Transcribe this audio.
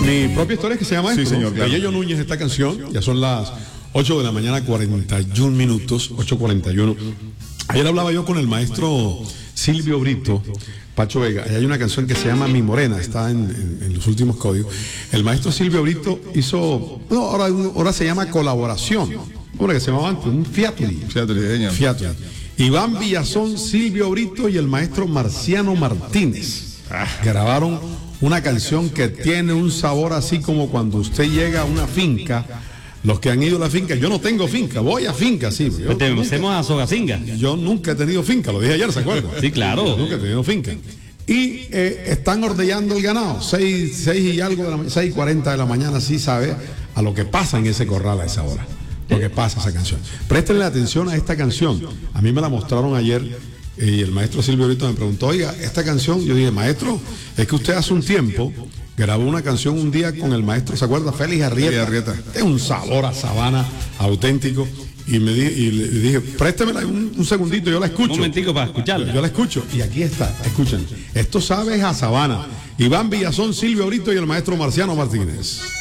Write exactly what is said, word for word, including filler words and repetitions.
Mi propia historia es que se llama Sí, esto, señor, ¿no? claro. De Yello Núñez, esta canción, ya son las ocho de la mañana, cuarenta y un minutos, ocho cuarenta y uno. Ayer hablaba yo con el maestro Silvio Brito, Pacho Vega, y hay una canción que se llama Mi Morena, está en, en, en los últimos códigos. El maestro Silvio Brito hizo, no, ahora, ahora se llama colaboración, ¿cómo era que se llamaba antes? Un fiatli. Fiatli, Fiatli. Iván Villazón, Silvio Brito y el maestro Marciano Martínez grabaron una canción que tiene un sabor así como cuando usted llega a una finca. Los que han ido a la finca, yo no tengo finca, voy a finca, sí. Yo, Pertenecemos a Sogacinga. yo nunca he tenido finca, lo dije ayer, ¿se acuerdan? Sí, claro. Nunca he tenido finca. Y eh, están ordeñando el ganado, seis, seis y algo de la seis y cuarenta de la mañana, sí sabe a lo que pasa en ese corral a esa hora. Lo que pasa esa canción. Préstenle atención a esta canción. A mí me la mostraron ayer y el maestro Silvio Brito me preguntó, oiga, esta canción, yo dije, maestro, es que usted hace un tiempo grabó una canción un día con el maestro, ¿se acuerda? Félix Arrieta. Félix Arrieta. Es un sabor a sabana auténtico. Y me di, y le dije, préstemela un, un segundito, yo la escucho. Un momentico para escucharla. Yo la escucho. Y aquí está, escuchen. Esto sabe a sabana. Iván Villazón, Silvio Brito y el maestro Marciano Martínez.